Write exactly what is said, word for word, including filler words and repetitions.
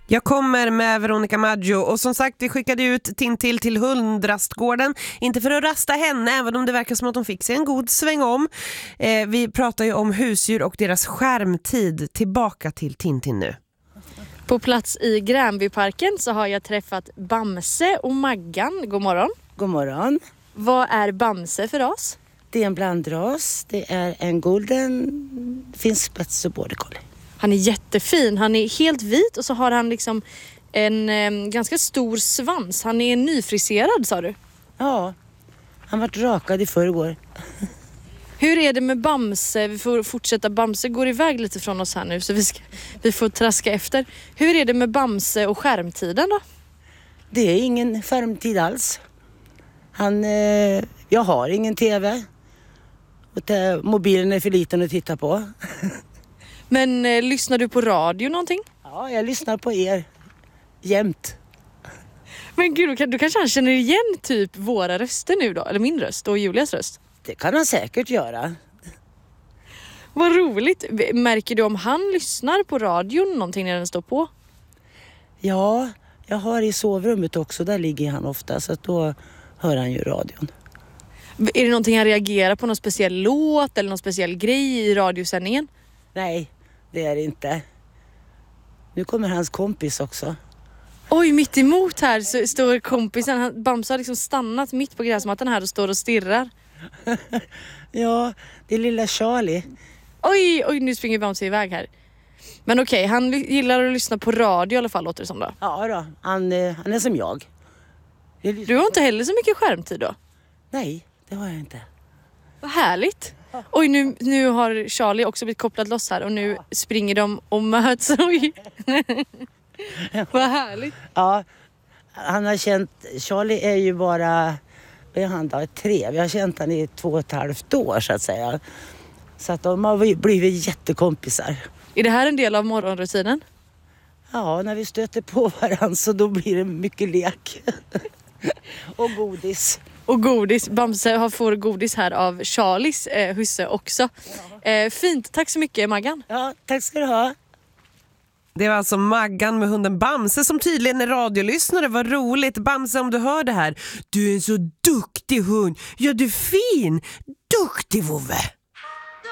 Jag kommer med Veronica Maggio och som sagt vi skickade ut Tintil till hundrastgården. Inte för att rasta henne även om det verkar som att de fick sig en god sväng om. Eh, vi pratar ju om husdjur och deras skärmtid. Tillbaka till Tintin nu. På plats i Gränbyparken så har jag träffat Bamse och Maggan. God morgon. God morgon. Vad är Bamse för ras? Det är en blandras. Det är en golden, finns spets och border collie. Han är jättefin. Han är helt vit och så har han liksom en eh, ganska stor svans. Han är nyfriserad, sa du? Ja, han var rakad i förrgår. Hur är det med Bamse? Vi får fortsätta. Bamse går iväg lite från oss här nu så vi, ska, vi får traska efter. Hur är det med Bamse och skärmtiden då? Det är ingen skärmtid alls. Han, eh, jag har ingen tv. Och det, mobilen är för liten att titta på. Men eh, lyssnar du på radio någonting? Ja, jag lyssnar på er jämt. Men gud, du kanske han känner igen typ våra röster nu då? Eller min röst och Julias röst? Det kan han säkert göra. Vad roligt. Märker du om han lyssnar på radion någonting när den står på? Ja, jag har i sovrummet också. Där ligger han ofta så att då hör han ju radion. Är det någonting han reagerar på? Någon speciell låt eller någon speciell grej i radiosändningen? Nej, det är det inte. Nu kommer hans kompis också. Oj, mitt emot här så står kompisen. Han, Bamse har liksom stannat mitt på gräsmattan här och står och stirrar. Ja, det är lilla Charlie. Oj, oj, nu springer Bamse iväg här. Men okej, han gillar att lyssna på radio i alla fall, låter det som då. Ja då, han, han är som jag. jag du har inte heller så mycket skärmtid då? Nej, det har jag inte. Vad härligt. Oj, nu, nu har Charlie också blivit kopplad loss här och nu ja. springer de och möts. Oj. Vad härligt. Ja, han har känt, Charlie är ju bara, vad är han då, tre. Vi har känt han i två och ett halvt år så att säga. Så att de har blivit jättekompisar. Är det här en del av morgonrutinen? Ja, när vi stöter på varandra så då blir det mycket lek. Och godis. Och godis. Bamse har får godis här av Charlies eh, husse också. Ja. Eh, fint. Tack så mycket, Maggan. Ja, tack ska du ha. Det var alltså Maggan med hunden Bamse som tydligen är radiolyssnare. Vad roligt. Bamse, om du hör det här. Du är en så duktig hund. Ja, du är fin. Duktig, vovve.